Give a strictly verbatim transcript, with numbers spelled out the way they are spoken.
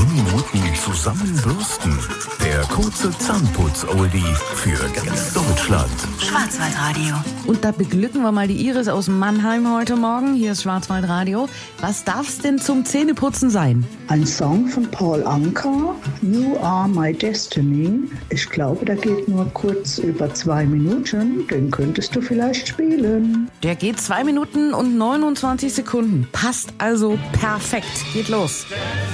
Minuten zusammenbürsten. Der kurze Zahnputz-Oldie für ganz Deutschland. Schwarzwaldradio. Und da beglücken wir mal die Iris aus Mannheim heute Morgen. Hier ist Schwarzwaldradio. Was darf's denn zum Zähneputzen sein? Ein Song von Paul Anka, You Are My Destiny. Ich glaube, der geht nur kurz über zwei Minuten. Den könntest du vielleicht spielen. Der geht zwei Minuten und neunundzwanzig Sekunden. Passt also perfekt. Geht los.